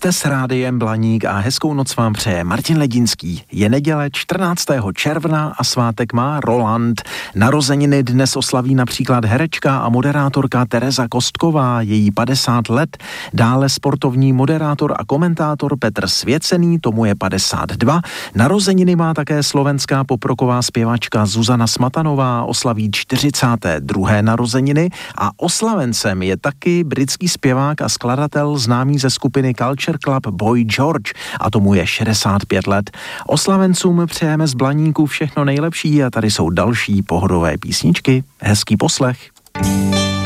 Jste s rádiem Blaník a hezkou noc vám přeje Martin Ledinský. Je neděle 14. června a svátek má Roland. Narozeniny dnes oslaví například herečka a moderátorka Tereza Kostková, její 50 let. Dále sportovní moderátor a komentátor Petr Svěcený, tomu je 52. Narozeniny má také slovenská poproková zpěvačka Zuzana Smatanová, oslaví 42. narozeniny a oslavencem je taky britský zpěvák a skladatel známý ze skupiny Culture Club Boy George a tomu je 65 let. Oslavencům přejeme z Blaníku všechno nejlepší a tady jsou další pohodové písničky. Hezký poslech.